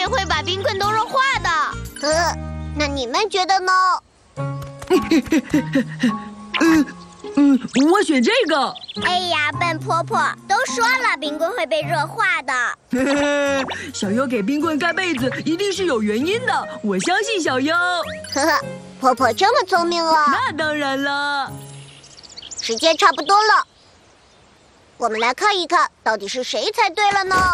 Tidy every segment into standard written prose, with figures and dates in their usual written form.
定会把冰棍都融化的。 那你们觉得呢？ 我选这个。 哎呀，笨婆婆，都说了冰棍会被热化的。 小优给冰棍盖被子一定是有原因的，我相信小优。 婆婆这么聪明啊！ 那当然了。 时间差不多了，我们来看一看，到底是谁猜对了呢？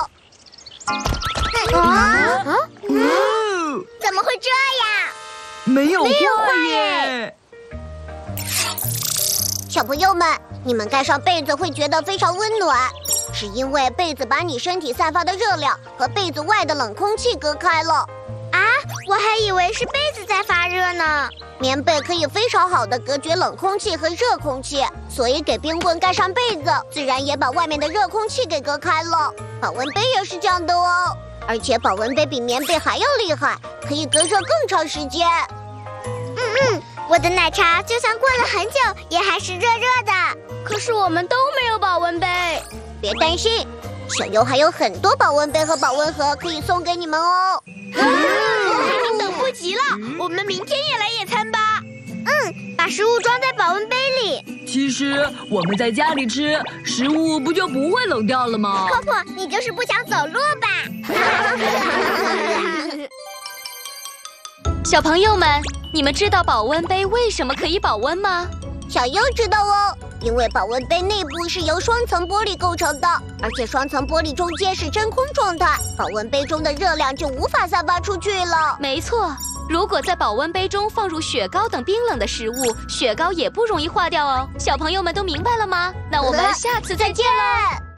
怎么会这样？ 没有坏耶！ 小朋友们，你们盖上被子会觉得非常温暖，是因为被子把你身体散发的热量和被子外的冷空气隔开了。啊，我还以为是被子在发热呢。棉被可以非常好的隔绝冷空气和热空气，所以给冰棍盖上被子，自然也把外面的热空气给隔开了。保温杯也是这样的哦，而且保温杯比棉被还要厉害，可以隔热更长时间。我的奶茶就算过了很久，也还是热热的。 可是我们都没有保温杯。 别担心，小优还有很多保温杯和保温盒可以送给你们哦。 等不及了，我们明天也来野餐吧。 把食物装在保温杯里。 其实我们在家里吃，食物不就不会冷掉了吗？ 婆婆，你就是不想走路吧？ 小朋友们，你们知道保温杯为什么可以保温吗？ 小优知道哦，因为保温杯内部是由双层玻璃构成的，而且双层玻璃中间是真空状态，保温杯中的热量就无法散发出去了。 没错，如果在保温杯中放入雪糕等冰冷的食物，雪糕也不容易化掉哦。小朋友们都明白了吗？那我们下次再见了。